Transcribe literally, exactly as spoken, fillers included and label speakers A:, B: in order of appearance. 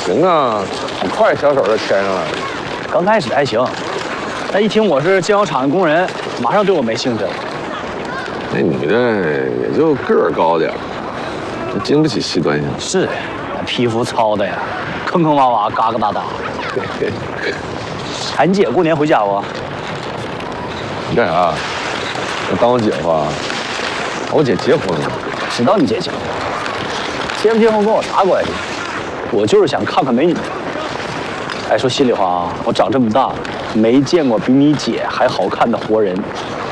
A: 行啊，很快小手就牵上了。
B: 刚开始还行，但一听我是建窑厂的工人，马上对我没兴趣了。
A: 那女的也就个儿高点儿，经不起细端详。
B: 是，皮肤糙的呀，坑坑洼洼，嘎嘎哒哒。哎，你姐过年回家不？
A: 你干啥？要当我姐夫啊？我姐结婚了。
B: 知道你姐结婚，结不结婚跟我啥关系？我就是想看看美女。哎，说心里话啊，我长这么大，没见过比你姐还好看的活人。